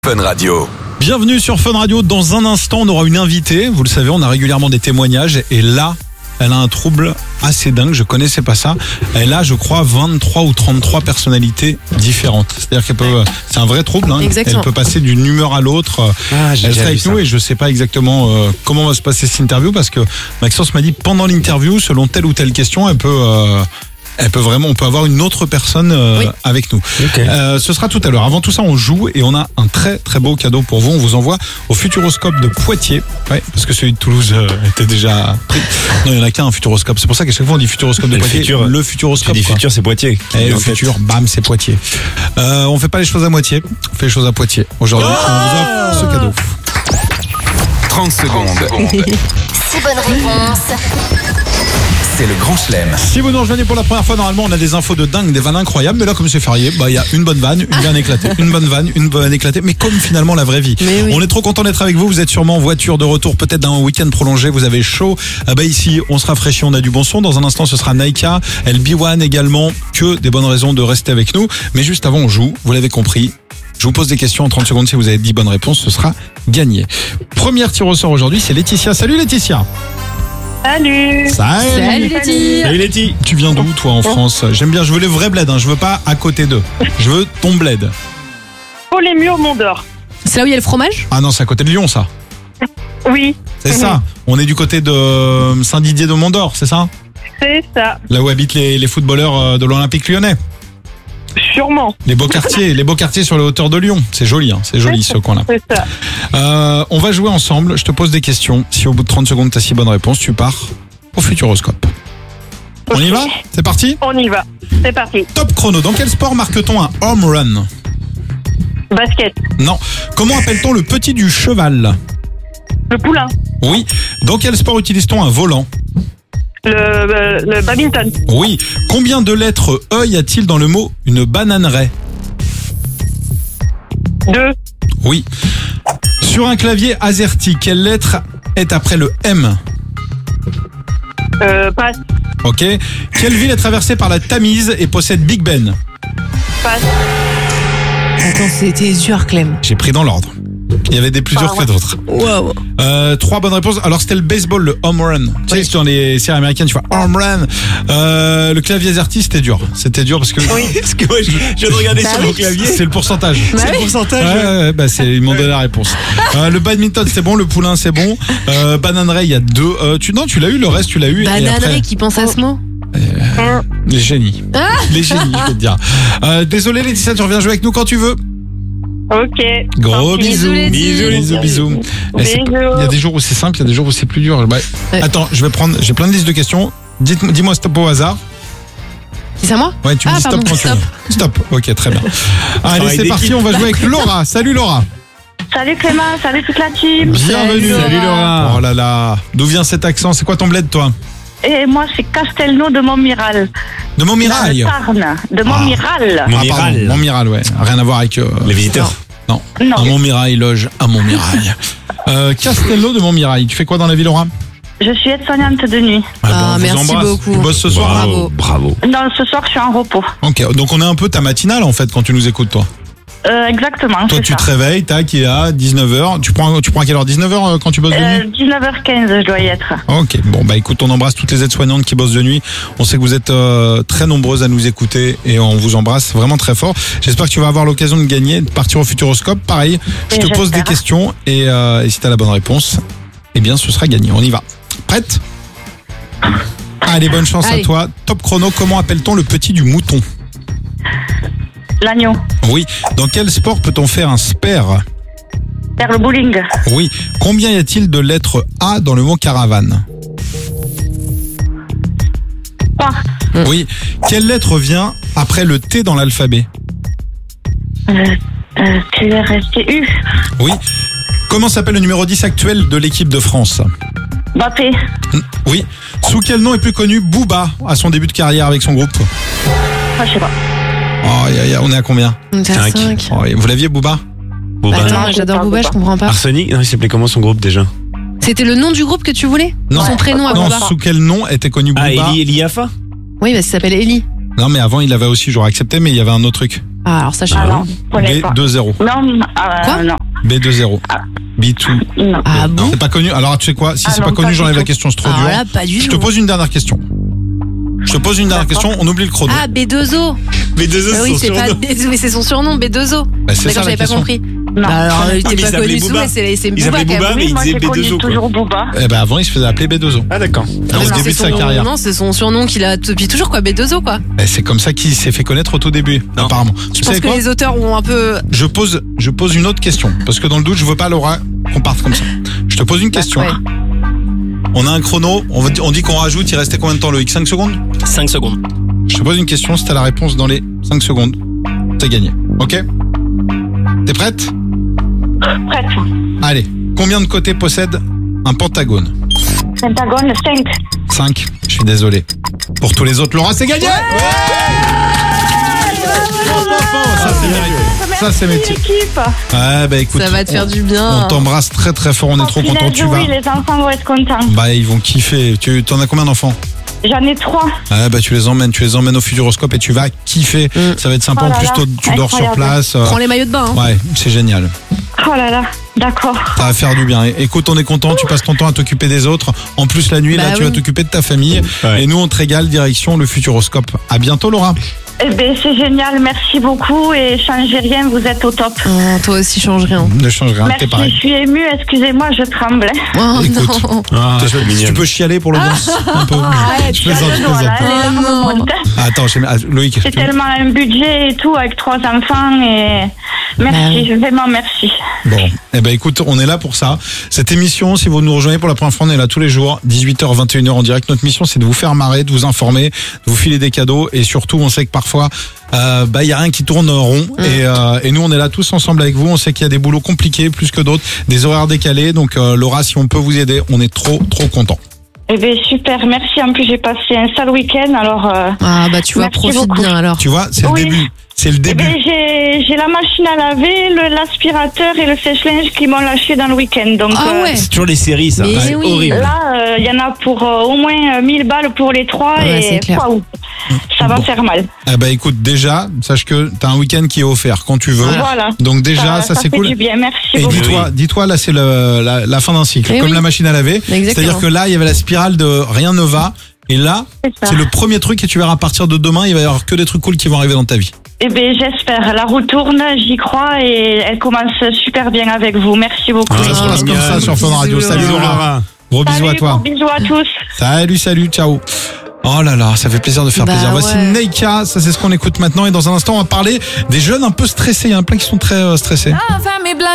Fun Radio. Bienvenue sur Fun Radio. Dans un instant, on aura une invitée. Vous le savez, on a régulièrement des témoignages. Et là, elle a un trouble assez dingue. Je connaissais pas ça. Elle a, je crois, 23 ou 33 personnalités différentes. C'est-à-dire qu'elle peut, c'est un vrai trouble. Hein. Elle peut passer d'une humeur à l'autre. Elle sera avec nous et je sais pas exactement comment va se passer cette interview parce que Maxence m'a dit pendant l'interview, selon telle ou telle question, on peut avoir une autre personne avec nous. Okay. Ce sera tout à l'heure. Avant tout ça, on joue et on a un très très beau cadeau pour vous. On vous envoie au Futuroscope de Poitiers. Ouais, parce que celui de Toulouse était déjà pris. Non, il n'y en a qu'un Futuroscope. C'est pour ça qu'à chaque fois on dit Futuroscope de Poitiers. Le Futuroscope. Tu dis futur, c'est Poitiers. Et le futur, bam, c'est Poitiers. On fait pas les choses à moitié. On fait les choses à Poitiers. Aujourd'hui, on vous offre ce cadeau. 30 secondes. 6 bonnes réponses. C'est le Grand Chelem. Si vous nous rejoignez pour la première fois, normalement, on a des infos de dingue, des vannes incroyables. Mais là, comme c'est férié, il y a une bonne vanne, une vanne éclatée, une bonne vanne, une vanne éclatée. Mais comme finalement la vraie vie. Oui. On est trop content d'être avec vous. Vous êtes sûrement en voiture de retour, peut-être d'un week-end prolongé. Vous avez chaud. Ici, on se rafraîchit, on a du bon son. Dans un instant, ce sera Naika, LB1 également. Que des bonnes raisons de rester avec nous. Mais juste avant, on joue. Vous l'avez compris. Je vous pose des questions en 30 secondes. Si vous avez 10 bonnes réponses, ce sera gagné. Première tir au sort aujourd'hui, c'est Laetitia. Salut Laetitia. Salut Letty. Salut Letty. Tu viens d'où toi en France? J'aime bien, je veux les vrais bleds, je veux pas à côté d'eux. Je veux ton bled. Paul-les-Murs, Mont-d'Or. C'est là où il y a le fromage? Ah non, c'est à côté de Lyon ça. Oui. C'est ça. On est du côté de Saint-Didier de Mont-d'Or, c'est ça? C'est ça. Là où habitent les footballeurs de l'Olympique Lyonnais. Sûrement. Les beaux quartiers sur les hauteurs de Lyon. C'est joli, c'est joli ce coin-là. C'est ça. On va jouer ensemble. Je te pose des questions. Si au bout de 30 secondes tu as 6 bonnes réponses, tu pars au Futuroscope. On y va? C'est parti? On y va. C'est parti. Top chrono. Dans quel sport marque-t-on un home run? Basket. Non. Comment appelle-t-on le petit du cheval? Le poulain. Oui. Dans quel sport utilise-t-on un volant? Le badminton. Oui. Combien de lettres E y a-t-il dans le mot une bananeraie? 2. Oui. Sur un clavier AZERTY, quelle lettre est après le M? Passe. Ok. Quelle ville est traversée par la Tamise et possède Big Ben? Passe. Attends, c'était dur, Clem. J'ai pris dans l'ordre. Il y avait des plusieurs que d'autres. Wow. 3 bonnes réponses. Alors c'était le baseball, le home run. Tu sais, dans les séries américaines, tu vois home run. Le clavier AZERTY, c'était dur. C'était dur parce que. Oui. Parce que moi, je viens de regarder sur mon clavier. C'est le pourcentage. C'est le pourcentage. Ils m'ont donné la réponse. Le badminton, c'est bon. Le poulain, c'est bon. Bananeraie, il y a 2. Tu l'as eu. Le reste, tu l'as eu. Bananeraie, qui pense à ce mot? Les génies. Les génies, je vais te dire. Désolé, Laetitia, tu reviens jouer avec nous quand tu veux. Ok. Gros bisous. Bisous. Il y a des jours où c'est simple, il y a des jours où c'est plus dur. Attends, j'ai plein de listes de questions. Dis-moi stop au hasard. C'est à moi? Ouais, tu me dis stop quand tu veux. Stop. Ok, très bien. Allez, c'est parti, on va jouer avec Laura. Salut Laura. Salut Clément, salut toute la team. Bienvenue. Salut Laura. Oh là là. D'où vient cet accent? C'est quoi ton bled, toi? Et moi, c'est Castelnau de Montmiral. De Montmirail. Tarn, de Montmiral. Montmiral. Montmiral, ouais. Rien à voir avec les visiteurs. Non. À Montmirail, loge à Montmirail. Castelnau de Montmirail. Tu fais quoi dans la vie, Laura? Je suis aide-soignante de nuit. Merci beaucoup. Tu bosses ce soir? Bravo. Non, ce soir, je suis en repos. Ok, donc on est un peu ta matinale en fait quand tu nous écoutes, toi. Exactement. Toi, tu te réveilles, tac, il est à 19h. Tu prends à quelle heure? 19h quand tu bosses de nuit? 19h15, je dois y être. Ok, bon, écoute, on embrasse toutes les aides-soignantes qui bossent de nuit. On sait que vous êtes très nombreuses à nous écouter et on vous embrasse vraiment très fort. J'espère que tu vas avoir l'occasion de gagner, de partir au Futuroscope. Pareil, je te pose des questions et si tu as la bonne réponse, eh bien, ce sera gagné. On y va. Prête? Allez, bonne chance à toi. Top chrono, comment appelle-t-on le petit du mouton? L'agneau. Oui. Dans quel sport peut-on faire un spare? Faire le bowling. Oui. Combien y a-t-il de lettres A dans le mot caravane? Pas. Oui. Quelle lettre vient après le T dans l'alphabet? TRSTU. Oui. Comment s'appelle le numéro 10 actuel de l'équipe de France? Mbappé. Oui. Sous quel nom est plus connu Booba à son début de carrière avec son groupe? Je sais pas. Oh, on est à combien? On est à 5. Oh, vous l'aviez Booba? Attends, j'adore Booba, je comprends pas. Arsenic? Non, il s'appelait comment son groupe déjà? C'était le nom du groupe que tu voulais? Non. Son prénom à Booba? Non, sous quel nom était connu Booba? Eli Yafa? Oui, ça s'appelle Eli. Non, mais avant, il avait aussi, j'aurais accepté, mais il y avait un autre truc. Ah, alors ça, je sais Ah pas. non, je connais pas. B20. Non, Quoi non. B20. B2. Non. Ah bon? C'est pas connu. Alors, tu sais quoi? Si Ah c'est non, pas connu, pas j'enlève du la tout. question, c'est trop Alors dur. là, pas du tout. Je te pose une dernière question. On oublie le chrono. Ah, B2O. Mais deux Bah os oui, sont c'est sur pas nous. B2O, mais c'est son surnom, B2O. Bah, c'est ça D'accord, la j'avais pas question. compris. Non. Bah alors, il mais était ils pas s'appelaient connu sous, Booba. mais c'est Ils Booba s'appelaient quand même. Booba, mais Oui, il moi disait j'ai connu B2O, quoi. toujours Booba. Eh ben avant, il se faisait appeler B2O. Ah, d'accord. Au Non, début de c'est sa son- carrière. Non, c'est son surnom qu'il a depuis toujours, quoi, B2O, quoi. Eh, c'est comme ça qu'il s'est fait connaître au tout début, Non. apparemment. Je Tu pense sais que quoi? les auteurs ont un peu. Je pose une autre question. Parce que dans le doute, je veux pas, Laura, qu'on parte comme ça. Je te pose une question. Ouais. On a un chrono. On dit qu'on rajoute. Il restait combien de temps, Loïc? 5 secondes? 5 secondes. Je te pose une question. Si t'as la réponse dans les 5 secondes, t'as gagné. Ok? T'es prête? Prête. Allez. Combien de côtés possède un pentagone? Pentagone 5. 5. Je suis désolé. Pour tous les autres, Laura, c'est gagné! Ça, c'est mérité. Ça, c'est métier. L'équipe. Ouais, bah écoute. Ça va te faire du bien. On t'embrasse très très fort. On est trop contents. Tu vas. Oui, les enfants vont être contents. Bah, ils vont kiffer. T'en as combien d'enfants? J'en ai 3. Ah bah tu les emmènes au Futuroscope et tu vas kiffer. Ça va être sympa. Oh En là plus, là, tu dors sur incroyable. place. Prends les maillots de bain. Hein. Ouais, c'est génial. Oh là là, d'accord. Ça va faire du bien. Écoute, on est content. Tu passes ton temps à t'occuper des autres. En plus, la nuit, Bah là, tu oui. vas t'occuper de ta famille. Ouais. Et nous, on te régale. Direction le Futuroscope. À bientôt, Laura. Eh ben, c'est génial, merci beaucoup et changez rien, vous êtes au top. Oh, toi aussi, change rien. Ne change rien. T'es Merci, je pareil. suis émue, excusez-moi, je tremble. Oh Écoute. non. Ah, c'est mignon. Tu peux chialer pour le danse un peu. Je plaisante, je Voilà, plaisante. les larmes non. montent. Attends, Loïc. C'est tellement un budget et tout avec 3 enfants et merci, vraiment merci. Bon, eh ben écoute, on est là pour ça. Cette émission, si vous nous rejoignez pour la première fois, on est là tous les jours, 18h, 21h en direct. Notre mission, c'est de vous faire marrer, de vous informer, de vous filer des cadeaux et surtout, on sait que parfois, il y a rien qui tourne rond et nous, on est là tous ensemble avec vous. On sait qu'il y a des boulots compliqués plus que d'autres, des horaires décalés. Donc, Laura, si on peut vous aider, on est trop contents. Eh bien, super, merci. En plus, j'ai passé un sale week-end, alors... Ah bah tu vois, Merci profite beaucoup. bien alors. Tu vois, c'est Oui. le début. C'est le Eh début. ben, j'ai la machine à laver, l'aspirateur et le sèche-linge qui m'ont lâché dans le week-end. Donc, Ah ouais. C'est toujours les séries, ça. Mais C'est oui. horrible. là, il y en a pour au moins 1000 balles pour les 3 Ouais, c'est et clair. waouh, ça va Bon. faire mal. Eh ben écoute, déjà, sache que t'as un week-end qui est offert quand tu veux. Voilà. Donc déjà, ça c'est fait cool. du bien, merci Et beaucoup. dis-toi, là c'est la fin d'un cycle, Eh comme oui. la machine à laver. Exactement. C'est-à-dire que là, il y avait la spirale de rien ne va, et là, C'est ça. c'est le premier truc et tu verras à partir de demain, il va y avoir que des trucs cool qui vont arriver dans ta vie. Eh bien, j'espère. La roue tourne, j'y crois et elle commence super bien avec vous. Merci beaucoup. Ça se passe comme ça sur Fun Radio. Bisous, Salut Laura. Laura. Gros bisous à Salut, toi. gros bisous à tous. Salut, ciao. Oh là là, ça fait plaisir de faire Bah plaisir. Voici ouais. Neika, ça c'est ce qu'on écoute maintenant et dans un instant on va parler des jeunes un peu stressés. Il y en a plein qui sont très stressés.